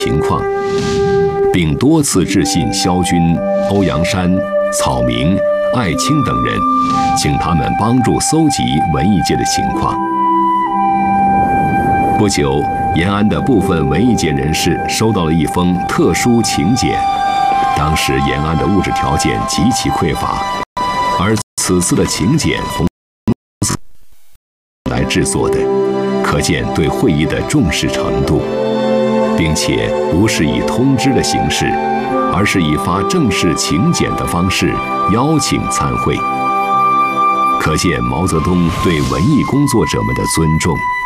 情况，并多次致信萧军、欧阳山、草民、艾青等人，请他们帮助搜集文艺界的情况。不久，延安的部分文艺界人士收到了一封特殊请柬。当时延安的物质条件极其匮乏，而此次的请柬从来制作的，可见对会议的重视程度，并且不是以通知的形式，而是以发正式请柬的方式邀请参会，可见毛泽东对文艺工作者们的尊重。